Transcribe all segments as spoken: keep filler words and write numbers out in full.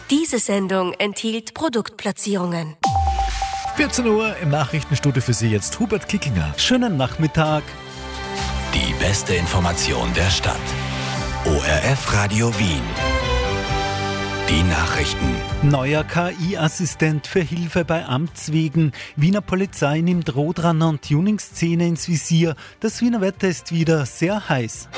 Diese Sendung enthielt Produktplatzierungen. vierzehn Uhr im Nachrichtenstudio für Sie jetzt Hubert Kickinger. Schönen Nachmittag. Die beste Information der Stadt. O R F Radio Wien. Die Nachrichten. Neuer K I-Assistent für Hilfe bei Amtswegen. Wiener Polizei nimmt Roadrunner und Tuningsszene ins Visier. Das Wiener Wetter ist wieder sehr heiß.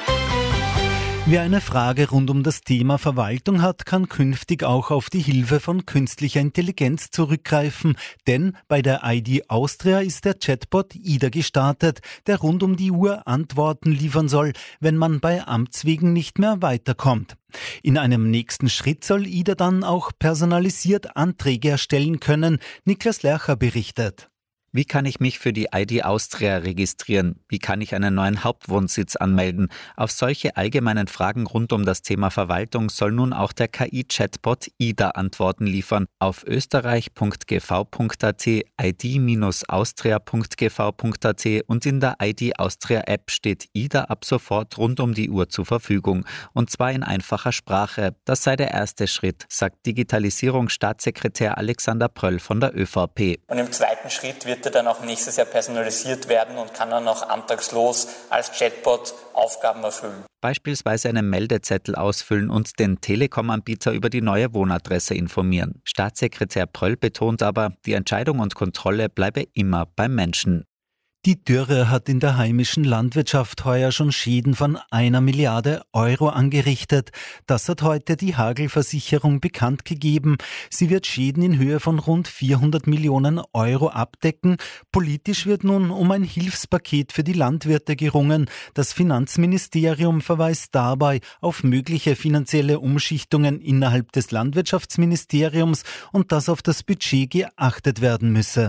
Wer eine Frage rund um das Thema Verwaltung hat, kann künftig auch auf die Hilfe von künstlicher Intelligenz zurückgreifen. Denn bei der I D Austria ist der Chatbot Ida gestartet, der rund um die Uhr Antworten liefern soll, wenn man bei Amtswegen nicht mehr weiterkommt. In einem nächsten Schritt soll Ida dann auch personalisiert Anträge erstellen können. Niklas Lercher berichtet. Wie kann ich mich für die I D Austria registrieren? Wie kann ich einen neuen Hauptwohnsitz anmelden? Auf solche allgemeinen Fragen rund um das Thema Verwaltung soll nun auch der K I-Chatbot Ida Antworten liefern. Auf österreich punkt g v punkt a t, i d austria punkt g v punkt a t und in der I D Austria App steht Ida ab sofort rund um die Uhr zur Verfügung. Und zwar in einfacher Sprache. Das sei der erste Schritt, sagt Digitalisierungsstaatssekretär Alexander Pröll von der Ö V P. Und im zweiten Schritt wird dann auch nächstes Jahr personalisiert werden und kann dann auch antragslos als Chatbot Aufgaben erfüllen. Beispielsweise einen Meldezettel ausfüllen und den Telekom-Anbieter über die neue Wohnadresse informieren. Staatssekretär Pröll betont aber, die Entscheidung und Kontrolle bleibe immer beim Menschen. Die Dürre hat in der heimischen Landwirtschaft heuer schon Schäden von einer Milliarde Euro angerichtet. Das hat heute die Hagelversicherung bekannt gegeben. Sie wird Schäden in Höhe von rund vierhundert Millionen Euro abdecken. Politisch wird nun um ein Hilfspaket für die Landwirte gerungen. Das Finanzministerium verweist dabei auf mögliche finanzielle Umschichtungen innerhalb des Landwirtschaftsministeriums und dass auf das Budget geachtet werden müsse.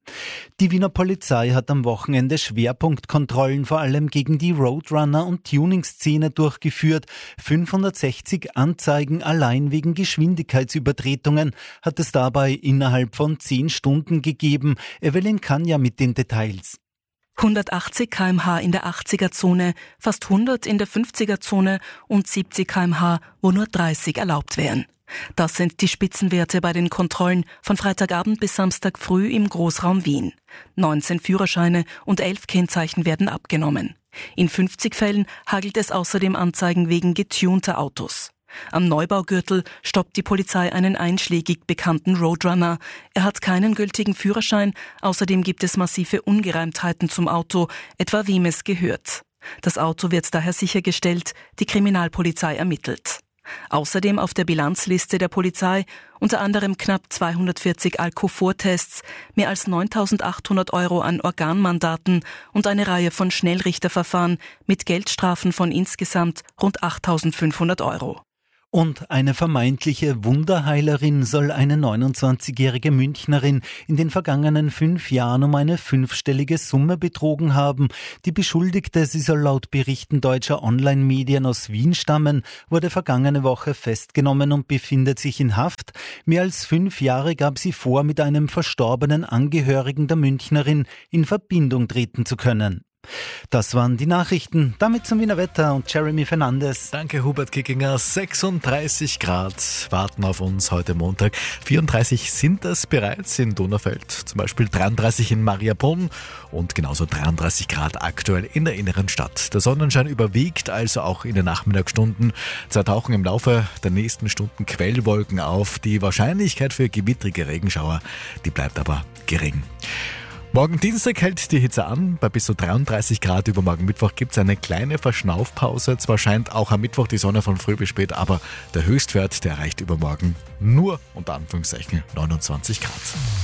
Die Wiener Polizei hat am Wochenende Schwerpunktkontrollen vor allem gegen die Roadrunner- und Tuningsszene durchgeführt. fünfhundertsechzig Anzeigen allein wegen Geschwindigkeitsübertretungen hat es dabei innerhalb von zehn Stunden gegeben. Evelyn Kanja mit den Details. hundertachtzig Kilometer pro Stunde in der achtziger-Zone, fast hundert in der fünfziger-Zone und siebzig Kilometer pro Stunde, wo nur dreißig erlaubt wären. Das sind die Spitzenwerte bei den Kontrollen von Freitagabend bis Samstag früh im Großraum Wien. neunzehn Führerscheine und elf Kennzeichen werden abgenommen. In fünfzig Fällen hagelt es außerdem Anzeigen wegen getunter Autos. Am Neubaugürtel stoppt die Polizei einen einschlägig bekannten Roadrunner. Er hat keinen gültigen Führerschein, außerdem gibt es massive Ungereimtheiten zum Auto, etwa wem es gehört. Das Auto wird daher sichergestellt, die Kriminalpolizei ermittelt. Außerdem auf der Bilanzliste der Polizei unter anderem knapp zweihundertvierzig Alkoholvortests, mehr als neuntausendachthundert Euro an Organmandaten und eine Reihe von Schnellrichterverfahren mit Geldstrafen von insgesamt rund achttausendfünfhundert Euro. Und eine vermeintliche Wunderheilerin soll eine neunundzwanzigjährige Münchnerin in den vergangenen fünf Jahren um eine fünfstellige Summe betrogen haben. Die Beschuldigte, sie soll laut Berichten deutscher Online-Medien aus Wien stammen, wurde vergangene Woche festgenommen und befindet sich in Haft. Mehr als fünf Jahre gab sie vor, mit einem verstorbenen Angehörigen der Münchnerin in Verbindung treten zu können. Das waren die Nachrichten. Damit zum Wiener Wetter und Jeremy Fernandes. Danke Hubert Kickinger. sechsunddreißig Grad warten auf uns heute Montag. vierunddreißig sind es bereits in Donaufeld. Zum Beispiel dreiunddreißig in Mariabrunn und genauso dreiunddreißig Grad aktuell in der inneren Stadt. Der Sonnenschein überwiegt also auch in den Nachmittagsstunden. Zwar tauchen im Laufe der nächsten Stunden Quellwolken auf. Die Wahrscheinlichkeit für gewittrige Regenschauer, die bleibt aber gering. Morgen Dienstag hält die Hitze an, bei bis zu dreiunddreißig Grad. Übermorgen Mittwoch gibt es eine kleine Verschnaufpause. Zwar scheint auch am Mittwoch die Sonne von früh bis spät, aber der Höchstwert, der erreicht übermorgen nur unter Anführungszeichen neunundzwanzig Grad.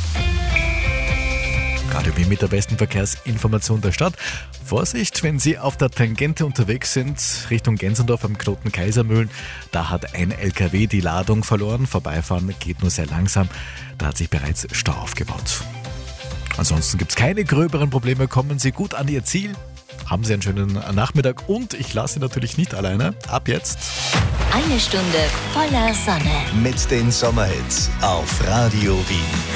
Radio Wien mit der besten Verkehrsinformation der Stadt. Vorsicht, wenn Sie auf der Tangente unterwegs sind, Richtung Gensendorf am Knoten Kaisermühlen. Da hat ein L K W die Ladung verloren. Vorbeifahren geht nur sehr langsam. Da hat sich bereits Stau aufgebaut. Ansonsten gibt es keine gröberen Probleme. Kommen Sie gut an Ihr Ziel. Haben Sie einen schönen Nachmittag und ich lasse Sie natürlich nicht alleine. Ab jetzt. Eine Stunde voller Sonne. Mit den Sommerhits auf Radio Wien.